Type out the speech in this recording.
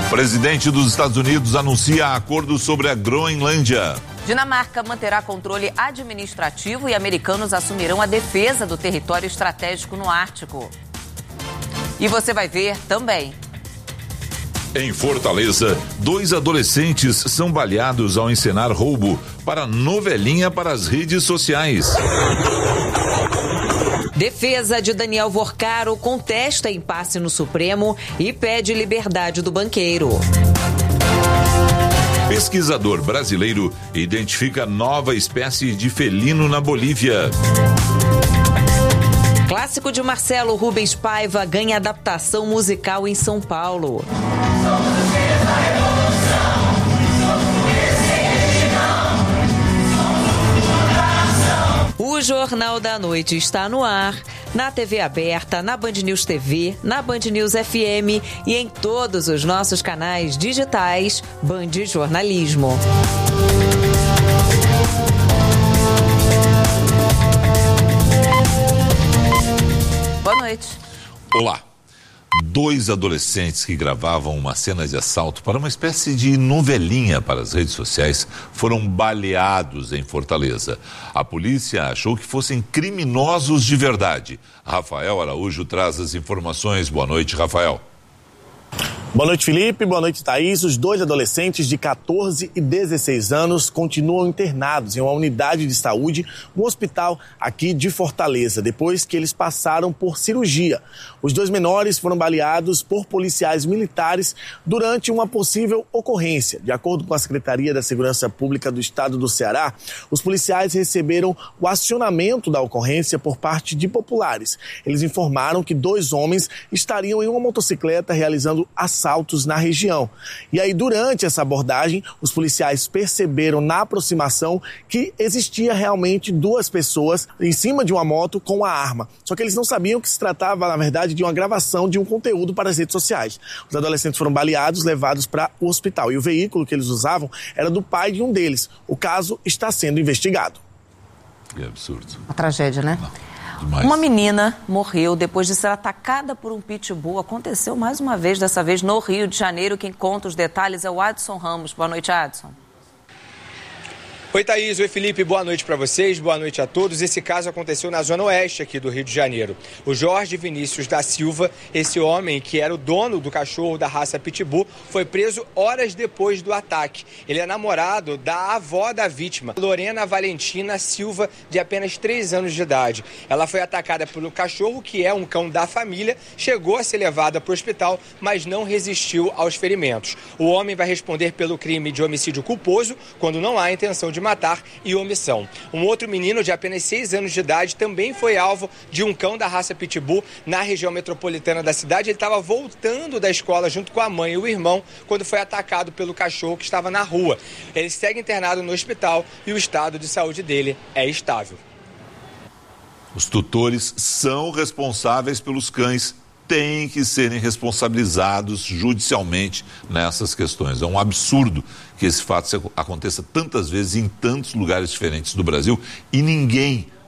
Presidente dos Estados Unidos anuncia acordo sobre a Groenlândia. Dinamarca manterá controle administrativo e americanos assumirão a defesa do território estratégico no Ártico. E você vai ver também. Em Fortaleza, 2 adolescentes são baleados ao encenar roubo para novelinha para as redes sociais. Defesa de Daniel Vorcaro contesta impasse no Supremo e pede liberdade do banqueiro. Pesquisador brasileiro identifica nova espécie de felino na Bolívia. Clássico de Marcelo Rubens Paiva ganha adaptação musical em São Paulo. O Jornal da Noite está no ar, na TV aberta, na Band News TV, na Band News FM e em todos os nossos canais digitais Band Jornalismo. Boa noite. Olá. 2 adolescentes que gravavam uma cena de assalto para uma espécie de novelinha para as redes sociais foram baleados em Fortaleza. A polícia achou que fossem criminosos de verdade. Rafael Araújo traz as informações. Boa noite, Rafael. Boa noite, Felipe. Boa noite, Thaís. Os 2 adolescentes de 14 e 16 anos continuam internados em uma unidade de saúde no hospital aqui de Fortaleza, depois que eles passaram por cirurgia. Os 2 menores foram baleados por policiais militares durante uma possível ocorrência. De acordo com a Secretaria da Segurança Pública do Estado do Ceará, os policiais receberam o acionamento da ocorrência por parte de populares. Eles informaram que 2 homens estariam em uma motocicleta realizando assaltos na região. E aí, durante essa abordagem, os policiais perceberam na aproximação que existia realmente 2 pessoas em cima de uma moto com a arma. Só que eles não sabiam que se tratava, na verdade, de uma gravação de um conteúdo para as redes sociais. Os adolescentes foram baleados, levados para o hospital. E o veículo que eles usavam era do pai de um deles. O caso está sendo investigado. Que absurdo. Uma tragédia, né? Não. Demais. Uma menina morreu depois de ser atacada por um pitbull. Aconteceu mais uma vez, dessa vez no Rio de Janeiro. Quem conta os detalhes é o Adson Ramos. Boa noite, Adson. Oi, Thaís. Oi, Felipe. Boa noite para vocês. Boa noite a todos. Esse caso aconteceu na zona oeste aqui do Rio de Janeiro. O Jorge Vinícius da Silva, esse homem que era o dono do cachorro da raça Pitbull, foi preso horas depois do ataque. Ele é namorado da avó da vítima, Lorena Valentina Silva, de apenas 3 anos de idade. Ela foi atacada pelo cachorro, que é um cão da família, chegou a ser levada para o hospital, mas não resistiu aos ferimentos. O homem vai responder pelo crime de homicídio culposo, quando não há intenção de matar, e omissão. Um outro menino de apenas 6 anos de idade também foi alvo de um cão da raça Pitbull na região metropolitana da cidade. Ele estava voltando da escola junto com a mãe e o irmão quando foi atacado pelo cachorro que estava na rua. Ele segue internado no hospital e o estado de saúde dele é estável. Os tutores são responsáveis pelos cães, têm que serem responsabilizados judicialmente nessas questões. É um absurdo que esse fato aconteça tantas vezes em tantos lugares diferentes do Brasil e ninguém